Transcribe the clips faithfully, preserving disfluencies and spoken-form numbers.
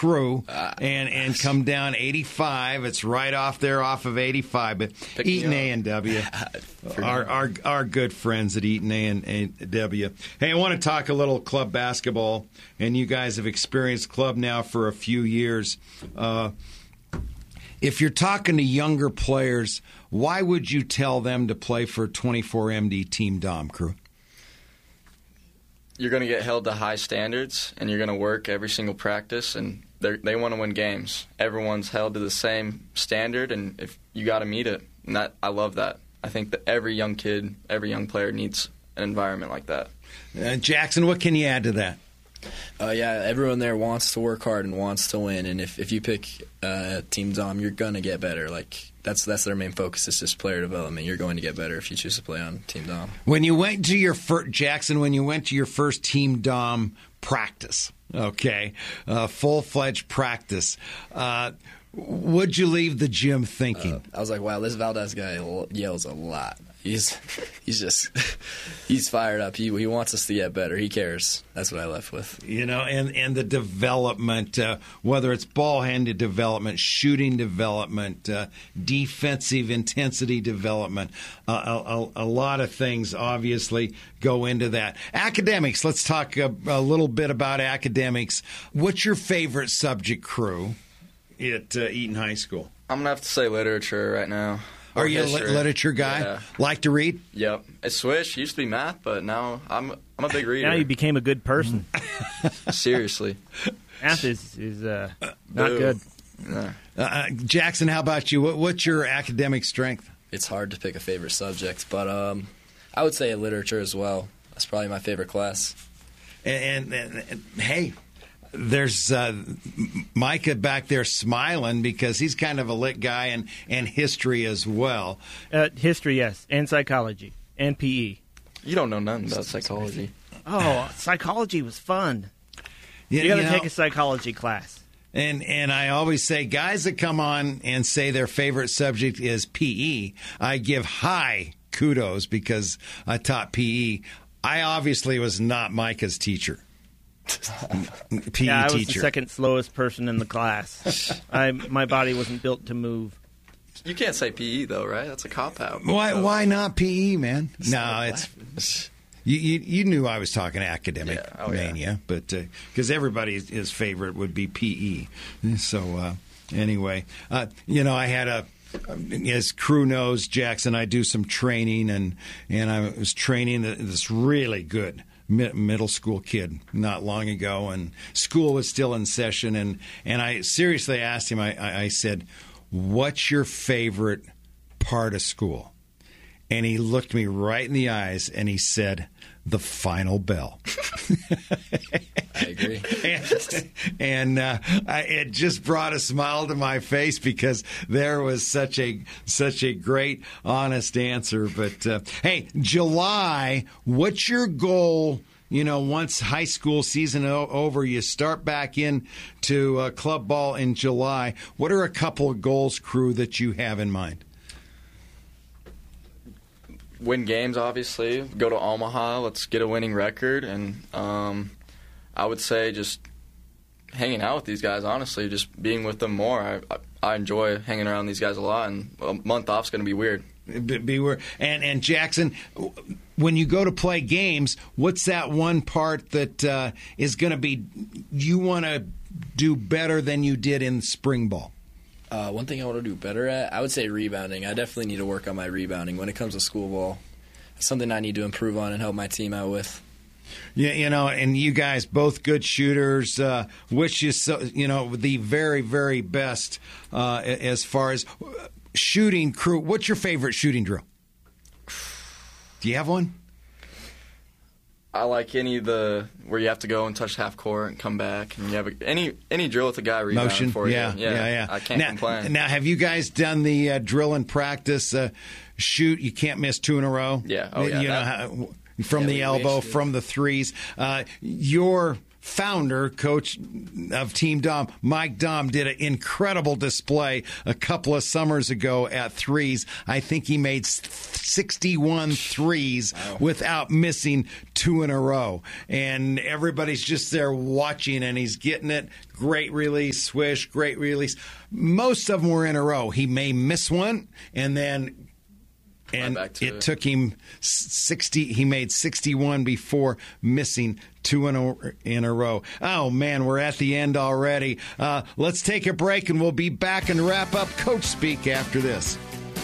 crew and, and come down eighty-five. It's right off there off of eighty-five. But Pick Eaton A and W, our, our, our good friends at Eaton A and W. Hey, I want to talk a little club basketball, and you guys have experienced club now for a few years. Uh, if you're talking to younger players, why would you tell them to play for twenty-four M D Team Dom, crew? You're going to get held to high standards, and you're going to work every single practice, and they want to win games. Everyone's held to the same standard, and if you got to meet it. And that, I love that. I think that every young kid, every young player needs an environment like that. Uh, Jackson, what can you add to that? Uh, yeah, everyone there wants to work hard and wants to win, and if, if you pick uh, Team Dom, you're going to get better. Like that's that's their main focus is just player development. You're going to get better if you choose to play on Team Dom. When you went to your first, Jackson, when you went to your first Team Dom practice, okay, uh, full-fledged practice, uh, what'd you leave the gym thinking? Uh, I was like, wow, this Valdez guy yells a lot. He's he's just he's fired up. He he wants us to get better. He cares. That's what I left with. You know, and, and the development, uh, whether it's ball-handed development, shooting development, uh, defensive intensity development, uh, a, a, a lot of things obviously go into that. Academics, let's talk a, a little bit about academics. What's your favorite subject, crew, at uh, Eaton High School? I'm going to have to say literature right now. Are you a li- literature guy? Yeah. Like to read? Yep. I switched. It used to be math, but now I'm I'm a big reader. Now you became a good person. Seriously. Math is, is uh, not Boo. good. No. Uh, Jackson, how about you? What, what's your academic strength? It's hard to pick a favorite subject, but um, I would say literature as well. That's probably my favorite class. And, and, and, and hey, there's uh, Micah back there smiling because he's kind of a lit guy, and, and history as well. Uh, history, yes, and psychology, and P E. You don't know nothing about psychology. Oh, psychology was fun. Yeah, you got to you know, take a psychology class. And and I always say, guys that come on and say their favorite subject is P E, I give high kudos because I taught P E. I obviously was not Micah's teacher. P E yeah, I was teacher. the second slowest person in the class. I my body wasn't built to move. You can't say P E though, right? That's a cop out. Why so. why not P E, man? It's no, it's you, you. You knew I was talking academic yeah. Oh, mania, yeah. but because uh, everybody's his favorite would be P E. So uh, anyway, uh, you know, I had a. As crew knows, Jackson, I do some training, and and I was training this really good middle school kid not long ago, and school was still in session, and, and I seriously asked him, I, I said, what's your favorite part of school? And he looked me right in the eyes, and he said, the final bell. I agree. and and uh, I, it just brought a smile to my face because there was such a such a great, honest answer. But uh, hey, July, what's your goal? You know, once high school season o- over, you start back in to uh, club ball in July. What are a couple of goals, crew, that you have in mind? Win games, obviously. Go to Omaha. Let's get a winning record. And um, I would say just hanging out with these guys, honestly, just being with them more. I, I, I enjoy hanging around these guys a lot, and a month off is going to be weird. Be, be weird. And, and Jackson, when you go to play games, what's that one part that uh, is going to be you want to do better than you did in spring ball? Uh, one thing I want to do better at, I would say rebounding. I definitely need to work on my rebounding when it comes to school ball. It's something I need to improve on and help my team out with. Yeah, you know, and you guys both good shooters. Uh, wish you so, you know, the very, very best uh, as far as shooting crew. What's your favorite shooting drill? Do you have one? I like any of the where you have to go and touch half court and come back, and you have a, any any drill with a guy rebounding Motion, for yeah, you. Yeah, yeah, yeah. I can't now, complain. Now, have you guys done the uh, drill and practice? Uh, shoot, you can't miss two in a row. Yeah, oh yeah. You that, know how, from yeah, the we elbow, wasted. from the threes. Uh, your founder, coach of Team Dom, Mike Dom, did an incredible display a couple of summers ago at threes. I think he made sixty-one threes wow. without missing two in a row. And everybody's just there watching, and he's getting it. Great release, swish, great release. Most of them were in a row. He may miss one, and then and it, it took him sixty. He made sixty-one before missing two in a, in a row. Oh, man, we're at the end already. Uh, let's take a break, and we'll be back and wrap up Coach Speak after this.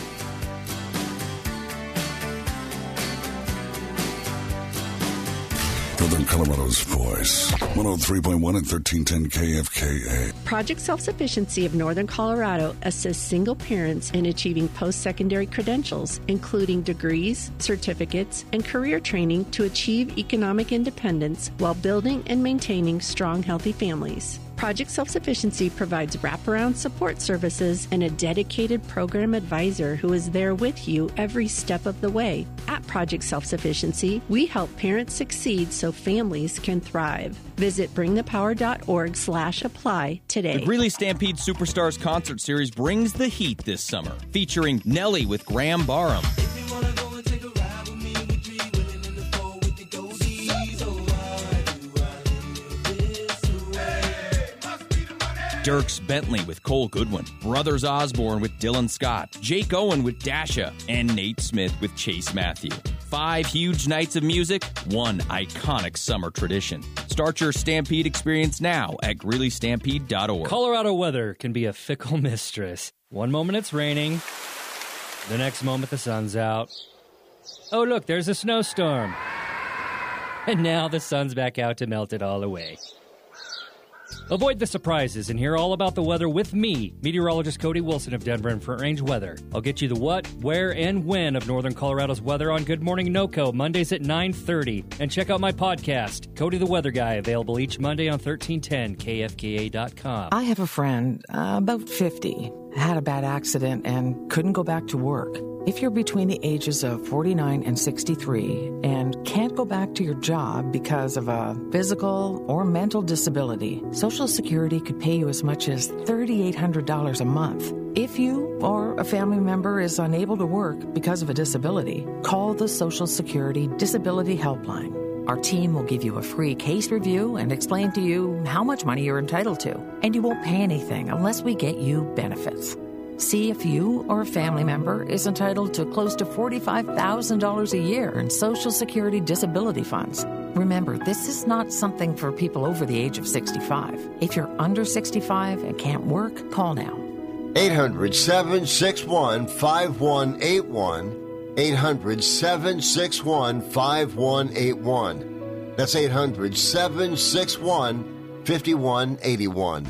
Northern Colorado's voice, one oh three point one and thirteen ten K F K A. Project Self-Sufficiency of Northern Colorado assists single parents in achieving post-secondary credentials, including degrees, certificates, and career training to achieve economic independence while building and maintaining strong, healthy families. Project Self-Sufficiency provides wraparound support services and a dedicated program advisor who is there with you every step of the way. At Project Self-Sufficiency, we help parents succeed so families can thrive. Visit bring the power dot org slash apply today. The Greeley Stampede Superstars Concert Series brings the heat this summer, featuring Nelly with Graham Barham. Dierks Bentley with Cole Goodwin, Brothers Osborne with Dylan Scott, Jake Owen with Dasha, and Nate Smith with Chase Matthew. Five huge nights of music, one iconic summer tradition. Start your Stampede experience now at Greeley Stampede dot org. Colorado weather can be a fickle mistress. One moment it's raining, the next moment the sun's out. Oh, look, there's a snowstorm. And now the sun's back out to melt it all away. Avoid the surprises and hear all about the weather with me, meteorologist Cody Wilson of Denver and Front Range Weather. I'll get you the what, where, and when of Northern Colorado's weather on Good Morning NoCo, Mondays at nine thirty. And check out my podcast, Cody the Weather Guy, available each Monday on thirteen ten K F K A dot com. I have a friend, uh, about fifty, had a bad accident and couldn't go back to work. If you're between the ages of forty-nine and sixty-three and can't go back to your job because of a physical or mental disability, Social Security could pay you as much as three thousand eight hundred dollars a month. If you or a family member is unable to work because of a disability, call the Social Security Disability Helpline. Our team will give you a free case review and explain to you how much money you're entitled to, and you won't pay anything unless we get you benefits. See if you or a family member is entitled to close to forty-five thousand dollars a year in Social Security disability funds. Remember, this is not something for people over the age of sixty-five. If you're under sixty-five and can't work, call now. eight hundred, seven six one, five one eight one. eight hundred, seven six one, five one eight one. That's eight hundred, seven six one, five one eight one.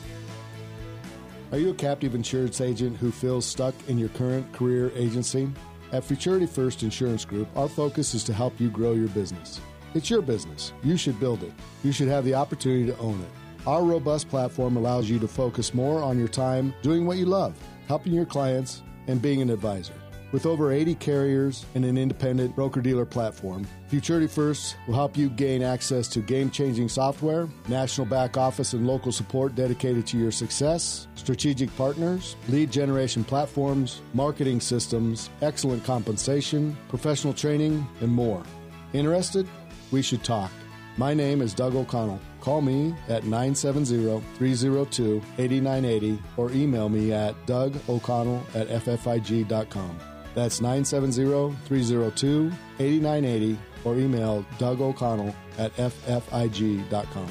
Are you a captive insurance agent who feels stuck in your current career agency? At Futurity First Insurance Group, our focus is to help you grow your business. It's your business. You should build it. You should have the opportunity to own it. Our robust platform allows you to focus more on your time doing what you love, helping your clients, and being an advisor. With over eighty carriers and an independent broker-dealer platform, Futurity First will help you gain access to game-changing software, national back office and local support dedicated to your success, strategic partners, lead generation platforms, marketing systems, excellent compensation, professional training, and more. Interested? We should talk. My name is Doug O'Connell. Call me at nine seven zero, three zero two, eight nine eight zero or email me at doug o'connell at f f i g dot com. That's nine seven zero, three zero two, eight nine eight zero or email Doug O'Connell at f f i g dot com.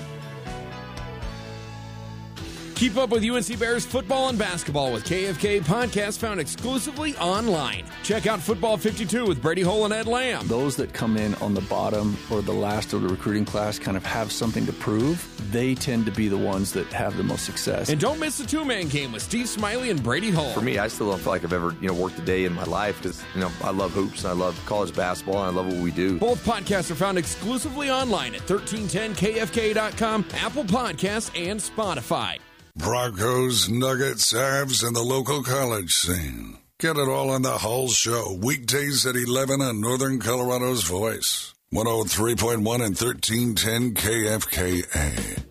Keep up with U N C Bears football and basketball with K F K podcast found exclusively online. Check out Football fifty-two with Brady Hole and Ed Lamb. Those that come in on the bottom or the last of the recruiting class kind of have something to prove. They tend to be the ones that have the most success. And don't miss the two-man game with Steve Smiley and Brady Hole. For me, I still don't feel like I've ever, you know, worked a day in my life because, you know, I love hoops and I love college basketball and I love what we do. Both podcasts are found exclusively online at thirteen ten K F K dot com, Apple Podcasts, and Spotify. Broncos, Nuggets, Avs, and the local college scene. Get it all on the Hull Show, weekdays at eleven on Northern Colorado's Voice, one oh three point one and thirteen ten K F K A.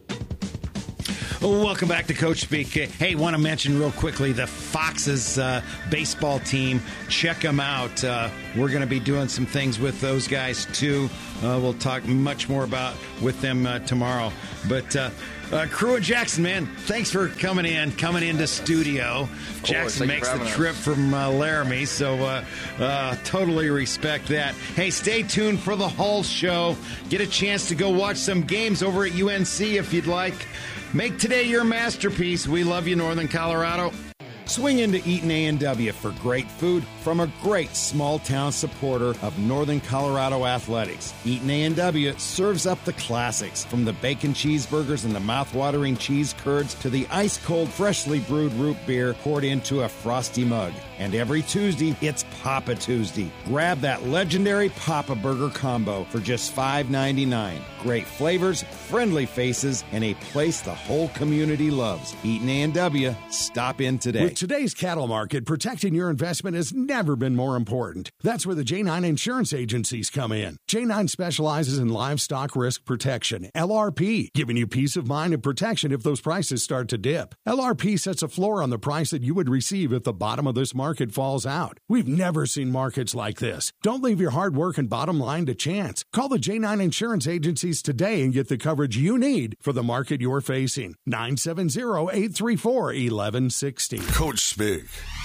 Welcome back to Coach Speak. Hey, want to mention real quickly the Foxes uh, baseball team. Check them out. Uh, we're going to be doing some things with those guys, too. Uh, we'll talk much more about with them uh, tomorrow. But uh, uh, Crew and Jackson, man, thanks for coming in, coming into studio. Jackson makes the trip us. from uh, Laramie, so uh, uh, totally respect that. Hey, stay tuned for the Hull show. Get a chance to go watch some games over at U N C if you'd like. Make today your masterpiece. We love you, Northern Colorado. Swing into Eaton A and W for great food from a great small-town supporter of Northern Colorado athletics. Eaton A and W serves up the classics, from the bacon cheeseburgers and the mouth-watering cheese curds to the ice-cold, freshly brewed root beer poured into a frosty mug. And every Tuesday, it's Papa Tuesday. Grab that legendary Papa Burger combo for just five ninety-nine. Great flavors, friendly faces, and a place the whole community loves. Eaton A and W. Stop in today. With today's cattle market, protecting your investment has never been more important. That's where the J nine Insurance Agencies come in. J nine specializes in livestock risk protection, L R P, giving you peace of mind and protection if those prices start to dip. L R P sets a floor on the price that you would receive if the bottom of this market falls out. We've never seen markets like this. Don't leave your hard work and bottom line to chance. Call the J nine Insurance Agencies today and get the coverage you need for the market you're facing. nine seven zero, eight three four, one one six zero. Coach Speak.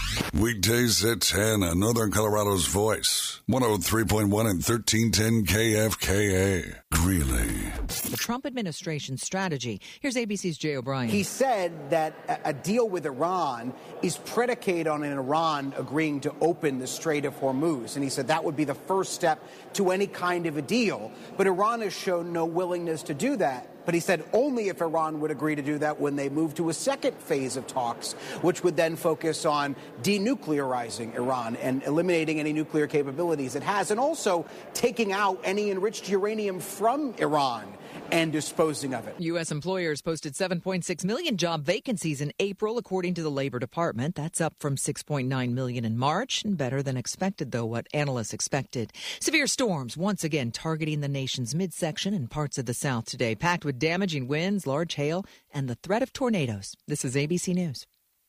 Weekdays at ten on Northern Colorado's Voice. one oh three point one and thirteen ten K F K A. Greeley. The Trump administration's strategy. Here's A B C's Jay O'Brien. He said that a deal with Iran is predicated on an Iran agreeing to open the Strait of Hormuz. And he said that would be the first step to any kind of a deal. But Iran has shown no willingness to do that. But he said only if Iran would agree to do that when they move to a second phase of talks, which would then focus on denuclearizing Iran and eliminating any nuclear capabilities it has, and also taking out any enriched uranium from Iran and disposing of it. U S employers posted seven point six million job vacancies in April, according to the Labor Department. That's up from six point nine million in March, and better than expected, though, what analysts expected. Severe storms once again targeting the nation's midsection and parts of the South today, packed with damaging winds, large hail, and the threat of tornadoes. This is A B C News.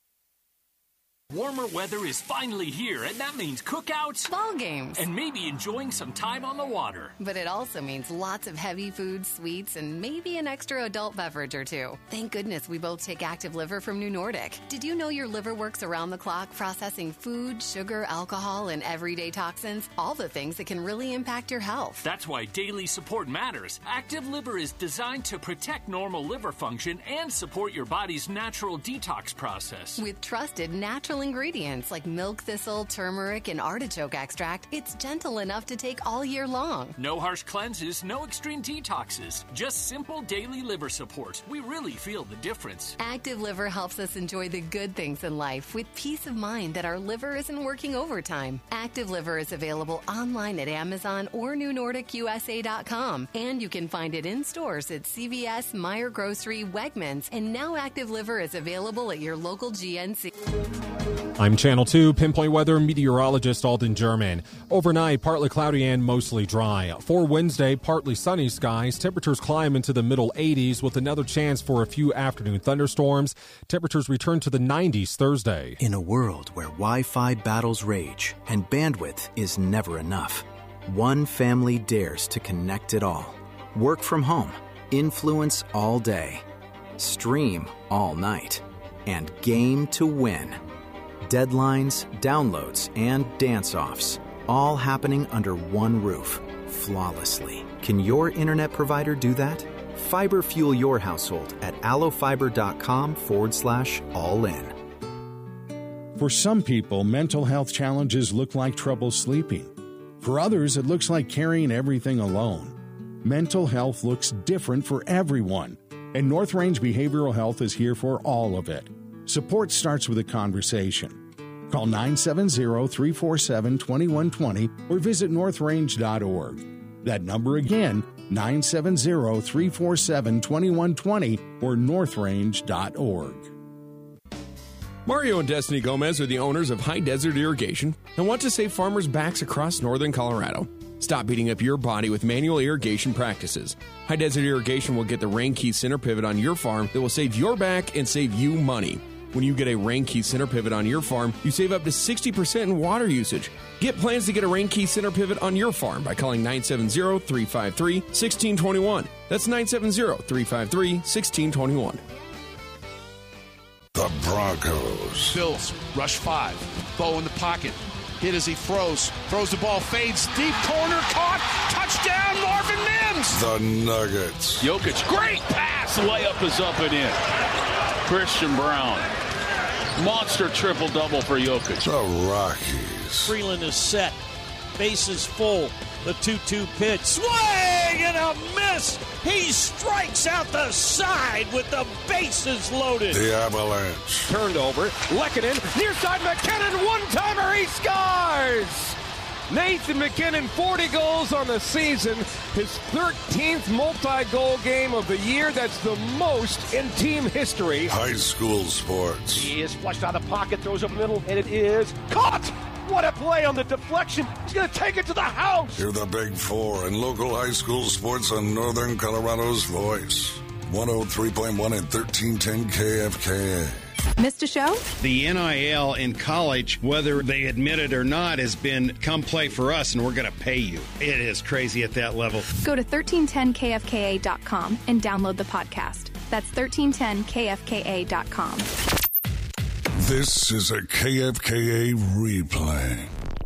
Warmer weather is finally here, and that means cookouts, ball games, and maybe enjoying some time on the water. But it also means lots of heavy foods, sweets, and maybe an extra adult beverage or two. Thank goodness we both take Active Liver from New Nordic. Did you know your liver works around the clock, processing food, sugar, alcohol, and everyday toxins? All the things that can really impact your health. That's why daily support matters. Active Liver is designed to protect normal liver function and support your body's natural detox process. With trusted natural ingredients like milk thistle, turmeric, and artichoke extract, it's gentle enough to take all year long. No harsh cleanses, no extreme detoxes, just simple daily liver support. We really feel the difference. Active Liver helps us enjoy the good things in life with peace of mind that our liver isn't working overtime. Active Liver is available online at Amazon or new nordic U S A dot com, and you can find it in stores at C V S, Meijer Grocery, Wegmans, and now Active Liver is available at your local G N C. I'm Channel two Pinpoint Weather meteorologist Alden German. Overnight, partly cloudy and mostly dry. For Wednesday, partly sunny skies. Temperatures climb into the middle eighties with another chance for a few afternoon thunderstorms. Temperatures return to the nineties Thursday. In a world where Wi-Fi battles rage and bandwidth is never enough, one family dares to connect it all. Work from home, influence all day, stream all night, and game to win. Deadlines, downloads, and dance-offs, all happening under one roof, flawlessly. Can your internet provider do that? Fiber fuel your household at allofiber.com forward slash all in. For some people, mental health challenges look like trouble sleeping. For others, it looks like carrying everything alone. Mental health looks different for everyone, and North Range Behavioral Health is here for all of it. Support starts with a conversation. Call nine seven zero, three four seven, two one two zero or visit north range dot org. That number again, nine seven zero, three four seven, two one two zero or north range dot org. Mario and Destiny Gomez are the owners of High Desert Irrigation and want to save farmers' backs across northern Colorado. Stop beating up your body with manual irrigation practices. High Desert Irrigation will get the Rain Key center pivot on your farm that will save your back and save you money. When you get a Rain Key center pivot on your farm, you save up to sixty percent in water usage. Get plans to get a Rain Key center pivot on your farm by calling nine seven zero, three five three, one six two one. That's nine seven zero, three five three, one six two one. The Broncos. Bills rush five. Bo in the pocket. Hit as he throws. Throws the ball. Fades. Deep corner. Caught. Touchdown. Marvin Mims. The Nuggets. Jokic. Great pass. Layup is up and in. Christian Brown. Monster triple-double for Jokic. The Rockies. Freeland is set. Bases full. The two two pitch. Swing and a miss. He strikes out the side with the bases loaded. The Avalanche. Turned over. Lehkonen. Near side McKinnon. One-timer. He scores. Nathan McKinnon, forty goals on the season. His thirteenth multi-goal game of the year. That's the most in team history. High school sports. He is flushed out of the pocket. Throws up the middle. And it is caught. What a play on the deflection. He's going to take it to the house. Hear the Big Four and local high school sports on Northern Colorado's Voice. one oh three point one and thirteen ten K F K A. Missed a show? The N I L in college, whether they admit it or not, has been come play for us and we're going to pay you. It is crazy at that level. Go to thirteen ten K F K A dot com and download the podcast. That's thirteen ten K F K A dot com. This is a K F K A replay.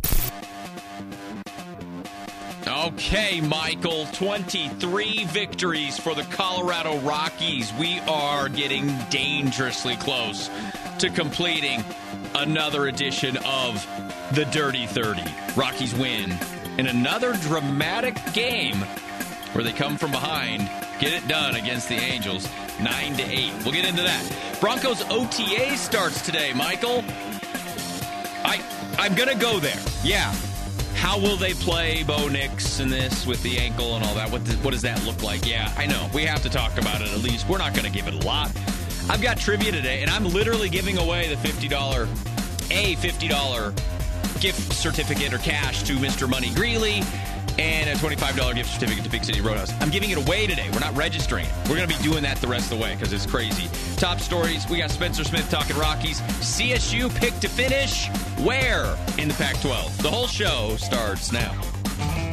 Okay, Michael, twenty-three victories for the Colorado Rockies. We are getting dangerously close to completing another edition of the Dirty thirty. Rockies win in another dramatic game where they come from behind, get it done against the Angels, nine to eight. We'll get into that. Broncos O T A starts today, Michael. I, I'm going to go there. Yeah. How will they play Bo Nix in this with the ankle and all that? What, does, what does that look like? Yeah, I know. We have to talk about it at least. We're not going to give it a lot. I've got trivia today, and I'm literally giving away the fifty dollars, a fifty dollars gift certificate or cash to Mister Money Greeley and a twenty-five dollars gift certificate to Big City Roadhouse. I'm giving it away today. We're not registering it. We're going to be doing that the rest of the way because it's crazy. Top stories, we got Spencer Smith talking Rockies. C S U picked to finish where in the Pac twelve? The whole show starts now.